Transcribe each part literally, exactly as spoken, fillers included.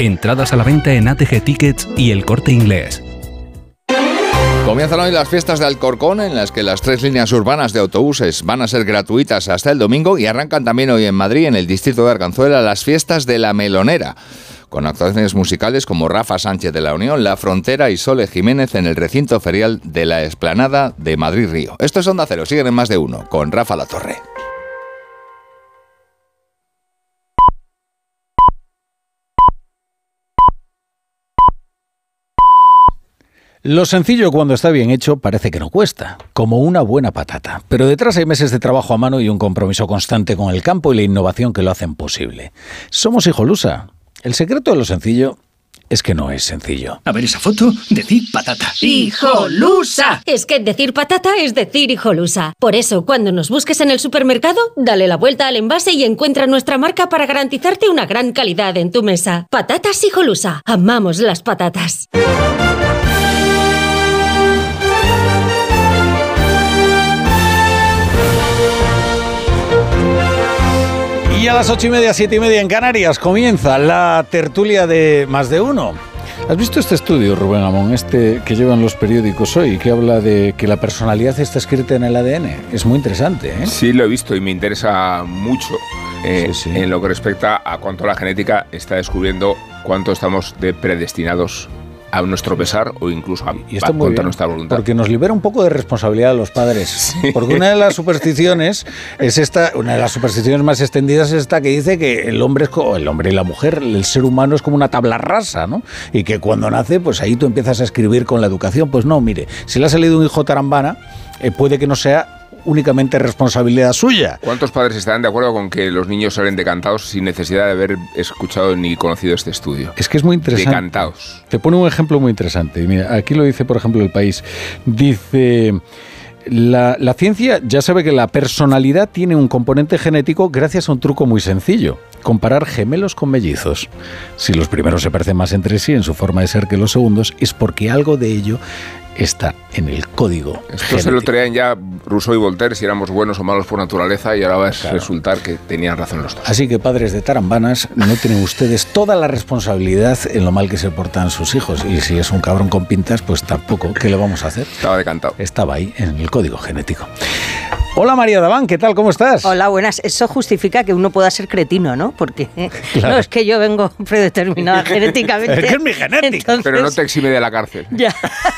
Entradas a la venta en A T G Tickets y El Corte Inglés. Comienzan hoy las fiestas de Alcorcón, en las que las tres líneas urbanas de autobuses van a ser gratuitas hasta el domingo, y arrancan también hoy en Madrid, en el distrito de Arganzuela, las fiestas de la Melonera, con actuaciones musicales como Rafa Sánchez de la Unión, La Frontera y Sole Jiménez en el recinto ferial de la Explanada de Madrid Río. Esto es Onda Cero, siguen en Más de Uno, con Rafa Latorre. Lo sencillo, cuando está bien hecho, parece que no cuesta, como una buena patata. Pero detrás hay meses de trabajo a mano y un compromiso constante con el campo y la innovación que lo hacen posible. Somos Hijolusa. El secreto de lo sencillo es que no es sencillo. A ver esa foto, decir patata. ¡Hijolusa! Es que decir patata es decir Hijolusa. Por eso, cuando nos busques en el supermercado, dale la vuelta al envase y encuentra nuestra marca para garantizarte una gran calidad en tu mesa. Patatas Hijolusa. Amamos las patatas. Y a las ocho y media, siete y media en Canarias comienza la tertulia de Más de Uno. ¿Has visto este estudio, Rubén Amón, este que llevan los periódicos hoy, que habla de que la personalidad está escrita en el A D N? Es muy interesante, ¿eh? Sí, lo he visto y me interesa mucho eh, sí, sí. en lo que respecta a cuánto la genética está descubriendo cuánto estamos de predestinados a nuestro pesar o incluso a, y está a muy contra bien, nuestra voluntad. Porque nos libera un poco de responsabilidad a los padres. Sí. Porque una de las supersticiones es esta, una de las supersticiones más extendidas es esta que dice que el hombre es como, el hombre y la mujer, el ser humano es como una tabla rasa, ¿no? Y que cuando nace, pues ahí tú empiezas a escribir con la educación. Pues no, mire, si le ha salido un hijo tarambana, eh, puede que no sea únicamente responsabilidad suya. ¿Cuántos padres estarán de acuerdo con que los niños salen decantados sin necesidad de haber escuchado ni conocido este estudio? Es que es muy interesante. Decantados. Te pone un ejemplo muy interesante. Mira, aquí lo dice, por ejemplo, El País. Dice: la, la ciencia ya sabe que la personalidad tiene un componente genético gracias a un truco muy sencillo: comparar gemelos con mellizos. Si los primeros se parecen más entre sí en su forma de ser que los segundos, es porque algo de ello está en el código Esto genético. Se lo traían ya Rousseau y Voltaire, si éramos buenos o malos por naturaleza, y ahora va a claro. resultar que tenían razón los dos. Así que, padres de tarambanas, no tienen ustedes toda la responsabilidad en lo mal que se portan sus hijos. Y si es un cabrón con pintas, pues tampoco. ¿Qué le vamos a hacer? Estaba decantado. Estaba ahí, en el código genético. Hola, María Daván, ¿qué tal? ¿Cómo estás? Hola, buenas. Eso justifica que uno pueda ser cretino, ¿no? Porque claro. no es que yo vengo predeterminada genéticamente. Es que es mi genética. Entonces... Pero no te exime de la cárcel. Ya.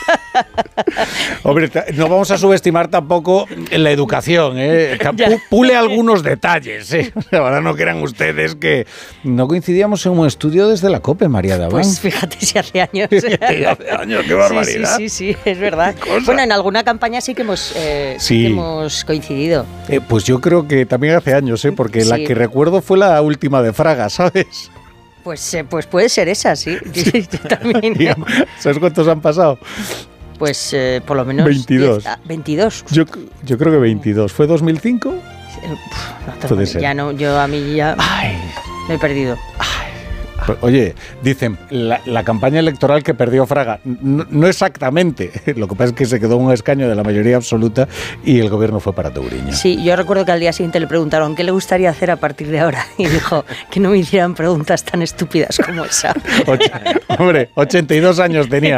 Hombre, no vamos a subestimar tampoco la educación, ¿eh? Pule algunos detalles, ¿eh? Ahora no crean ustedes que no coincidíamos en un estudio desde la COPE, María Daván. Pues fíjate si hace años. hace años, qué barbaridad. Sí, sí, sí, sí, es verdad. Bueno, en alguna campaña sí que hemos, eh, sí. que hemos coincidido. Eh, pues yo creo que también hace años, ¿eh? Porque sí. la que recuerdo fue la última de Fraga, ¿sabes? Pues, eh, pues puede ser esa, sí. sí. Yo también. ¿eh? ¿Sabes cuántos han pasado? Pues eh, por lo menos... veintidós. diez, veintidós. Yo, yo creo que veintidós. ¿Fue dos mil cinco? Uf, no Puede ser. Ya no, yo a mí ya Ay. me he perdido. Ay. Oye, dicen, la, la campaña electoral que perdió Fraga, no, no exactamente, lo que pasa es que se quedó un escaño de la mayoría absoluta y el gobierno fue para Touriño. Sí, yo recuerdo que al día siguiente le preguntaron qué le gustaría hacer a partir de ahora y dijo que no me hicieran preguntas tan estúpidas como esa. Oye, hombre, ochenta y dos años tenía.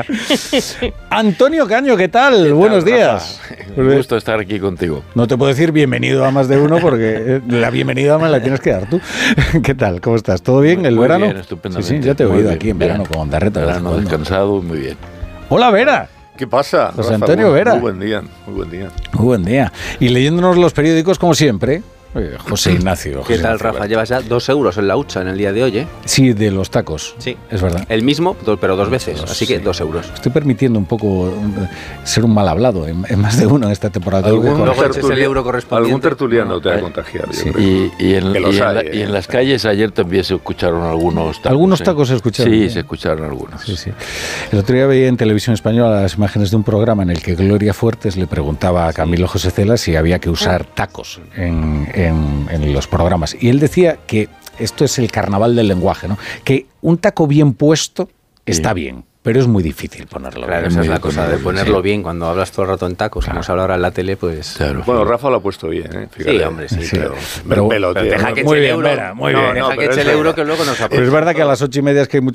Antonio Caño, ¿qué tal? ¿Qué Buenos tal, días. Rafa? Un gusto estar aquí contigo. No te puedo decir bienvenido a Más de Uno porque la bienvenida me la tienes que dar tú. ¿Qué tal? ¿Cómo estás? ¿Todo bien? Muy, ¿El muy verano? Bien, estupendamente. Sí, sí, ya te he muy oído bien, aquí en bien. verano con Ondarreta. Verano descansado, muy bien. Hola, Vera. ¿Qué pasa? José Rafa, Antonio muy, Vera. Muy buen día, muy buen día. Muy buen día. Y leyéndonos los periódicos como siempre, José Ignacio. ¿Qué José tal, Ignacio, Rafa? Llevas ya dos euros en la hucha en el día de hoy, ¿eh? Sí, de los tacos. Sí. Es verdad. El mismo, pero dos veces. Dos, así que sí. dos euros. Estoy permitiendo un poco ser un mal hablado en, en más de uno en esta temporada. ¿Algún, Luego eches el euro correspondiente. algún tertuliano te ha contagiado. Sí. Y, y, en, y, en hay, la, eh. y en las calles ayer también se escucharon algunos tacos. Algunos ¿eh? tacos se escucharon. Sí, ¿eh? se escucharon algunos. Sí, sí. El otro día veía en Televisión Española las imágenes de un programa en el que Gloria Fuertes le preguntaba a Camilo José Cela si había que usar tacos en, en, en los programas. Y él decía que esto es el carnaval del lenguaje, ¿no? Que un taco bien puesto está sí. bien, pero es muy difícil ponerlo claro, bien. Esa es es la cosa, de ponerlo sí. bien. Cuando hablas todo el rato en tacos, claro. como se habla ahora en la tele, pues... Claro. Bueno, Rafa lo ha puesto bien, ¿eh? Fíjate. Sí, hombre, sí. sí. Pero, pero, pero, pero deja que muy eche el bien, euro. Vera, muy no, bien. deja no, que eche el euro que luego nos aporta. Pero es verdad que a las ocho y media es que hay mucho